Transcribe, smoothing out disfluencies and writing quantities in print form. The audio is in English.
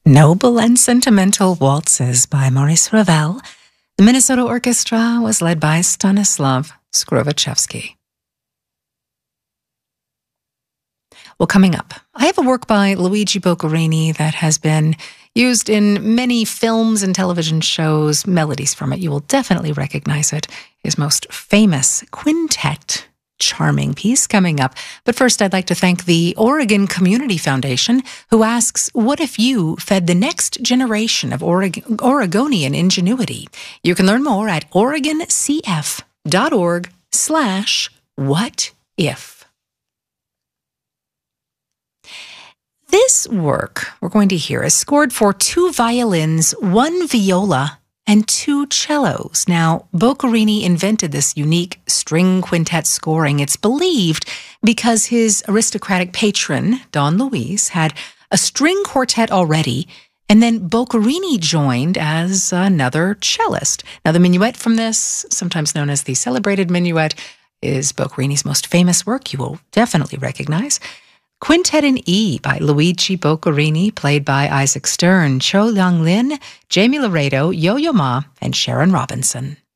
Noble and Sentimental Waltzes by Maurice Ravel. The Minnesota Orchestra was led by Stanislav Skrovatchevsky. Well, coming up, I have a work by Luigi Boccherini that has been used in many films and television shows. Melodies from it, you will definitely recognize it. His most famous quintet, charming piece coming up. But first, I'd like to thank the Oregon Community Foundation, who asks, what if you fed the next generation of Oregonian ingenuity? You can learn more at oregoncf.org/whatif. This work we're going to hear is scored for 2 violins, 1 viola, and 2 cellos. Now, Boccherini invented this unique string quintet scoring, it's believed, because his aristocratic patron, Don Luis, had a string quartet already, and then Boccherini joined as another cellist. Now, the minuet from this, sometimes known as the celebrated minuet, is Boccherini's most famous work you will definitely recognize. Quintet in E by Luigi Boccherini, played by Isaac Stern, Cho Young Lin, Jamie Laredo, Yo-Yo Ma, and Sharon Robinson.